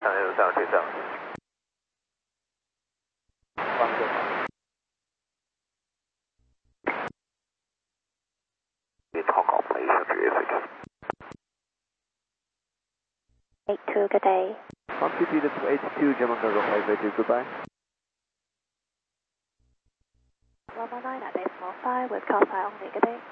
327. Hong Kong, Malaysia, 82, good day. 122 to 82, German Cargo 582, goodbye. 119 at decimal 5 with call sign only, good day.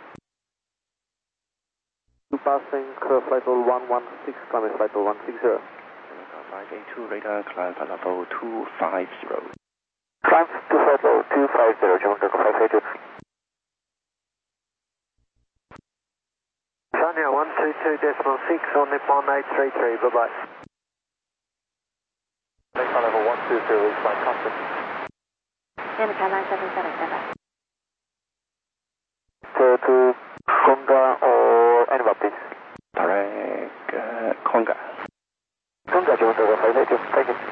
Passing flight level 116, climb flight level 160. 582 radar, climb flight level 250. Climb to flight level 250, German Cargo 582. China 122.6 on Nippon 833, bye-bye. Flight level 120 is my custom. Yanmar 977, bye-bye. To Konga or anywhere, please. Direct Konga. Konga, German Cargo 582, thank you.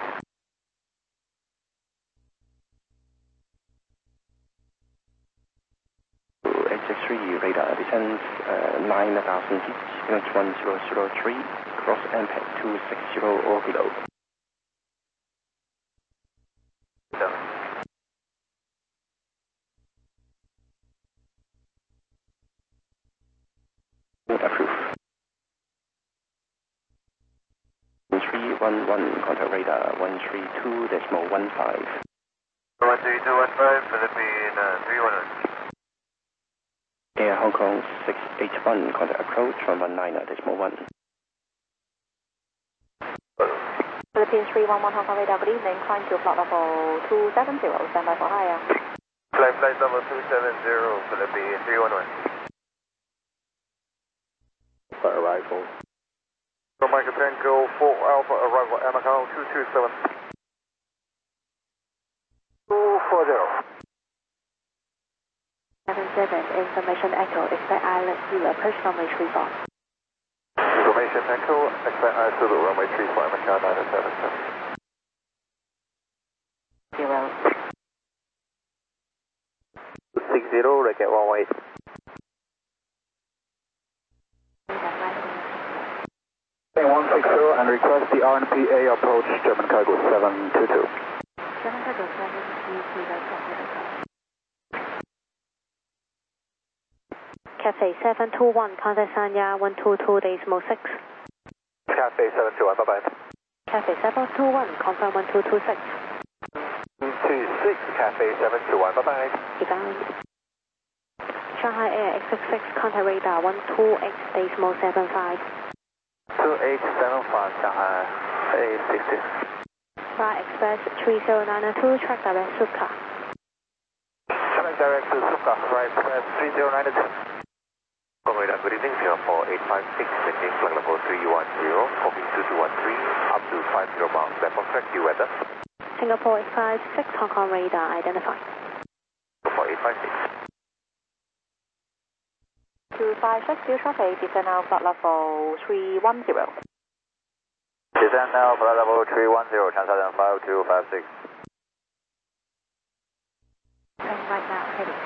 Radar descends 9,000 feet, sequence 1003, cross MPEG 260 or below. Approved. 311, contact radar 132.15. 132.15, Philippine 311. Air Hong Kong 681, contact approach 119.1. Philippines 311 Hong Kong radar, good evening. Climb to flight level 270, stand by for higher. Flight level 270, Philippines 311. For arrival. So Mike Tango 4 Alpha arrival at Macau 227. 240. 77, information echo, expect island zero, approach runway 34. Information echo, expect Zulu runway 34, Macau 977. 0. 60, Racket 118. Stand 160 and request the RNPA approach German Cargo 722. German Cargo 722, Cathay 721, contact Sanya 122.6. Cathay 721, bye-bye. Cathay 721, confirm 1226. 26, Cathay 721, bye-bye. Goodbye. Shanghai Air X66, contact radar 128.75. 2875, Shanghai A66. Fly Express 3092, track direct Sutka. Track direct to Sutka, Fly Express 3092. Radar, good evening, Singapore 856, maintain flight level 310, hoping 2213, up to 50 miles, left of track, due weather. Singapore 856, Hong Kong radar identified. Singapore 856. 256, view traffic, descend now flight level 310. Descend now flight level 310, Transat 5256. Turn right now, heading